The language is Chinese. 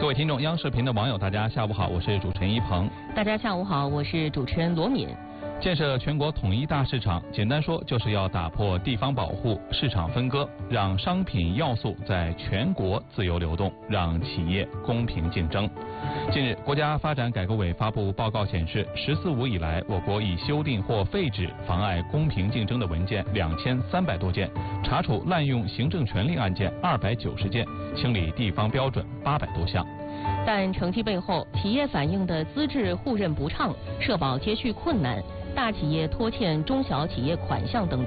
各位听众，央视频的网友，大家下午好，我是主持人一鹏。 大家下午好，我是主持人罗敏。 建设全国统一大市场，简单说就是要打破地方保护、市场分割，让商品要素在全国自由流动，让企业公平竞争。近日，国家发展改革委发布报告显示，“十四五”以来，我国已修订或废止妨碍公平竞争的文件2300多件，查处滥用行政权力案件290件，清理地方标准800多项。 但成绩背后，企业反映的资质互认不畅、社保接续困难、大企业拖欠中小企业款项等